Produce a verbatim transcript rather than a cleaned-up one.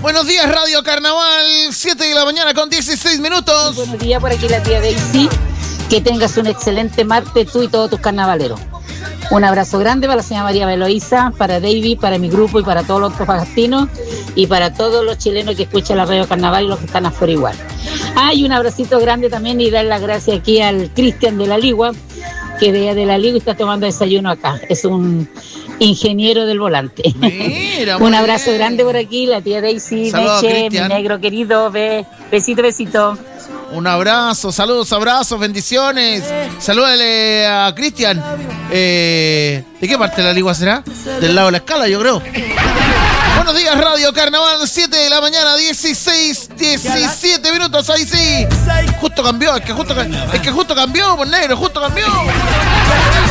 Buenos días, Radio Carnaval, siete de la mañana con dieciséis minutos. Buenos días, por aquí la tía Daisy. Que tengas un excelente martes tú y todos tus carnavaleros. Un abrazo grande para la señora María Beloísa, para David, para mi grupo y para todos los antofagastinos y para todos los chilenos que escuchan la Radio Carnaval y los que están afuera igual. Ah, y un abracito grande también y dar las gracias aquí al Cristian de la Ligua, que vea de la Ligua y está tomando desayuno acá. Es un ingeniero del volante. Mira, un abrazo bien. Grande por aquí, la tía Daisy, Saludos, Meche, Cristian. mi negro querido, be, besito, besito. Un abrazo, saludos, abrazos, bendiciones. Salúdale a Cristian. Eh, ¿De qué parte de la Ligua será? Del lado de la escala, yo creo. Buenos días, Radio Carnaval, siete de la mañana, dieciséis, diecisiete minutos, ahí sí. Justo cambió, es que justo, es que justo cambió, pues negro, justo cambió.